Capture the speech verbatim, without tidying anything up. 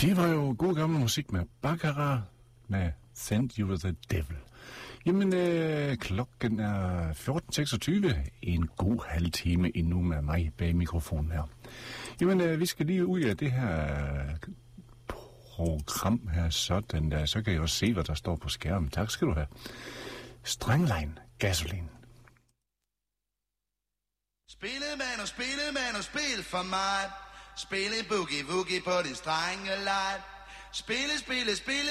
Det var jo god gammel musik med Baccarat med Send You The Devil. Jamen, øh, klokken er fjorten seksogtyve. En god halv time endnu med mig bag mikrofonen her. Jamen, øh, vi skal lige ud af det her program her, sådan der. Så kan jeg også se, hvad der står på skærmen. Tak skal du have. Strangline, Gasoline. Spille man og spille man og spil for mig. Spille boogie woogie på det strenge leg. Spille, spille, spille